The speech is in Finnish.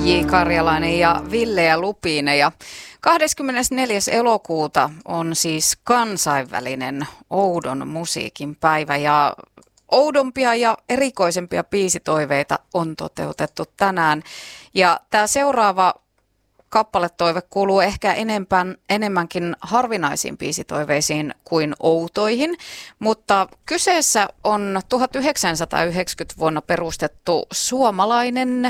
J. Karjalainen ja Ville ja Lupine. Ja 24. elokuuta on siis kansainvälinen oudon musiikin päivä ja oudompia ja erikoisempia biisitoiveita on toteutettu tänään. Ja tämä seuraava kappaletoive kuuluu ehkä enemmänkin harvinaisiin biisitoiveisiin kuin outoihin, mutta kyseessä on 1990 vuonna perustettu suomalainen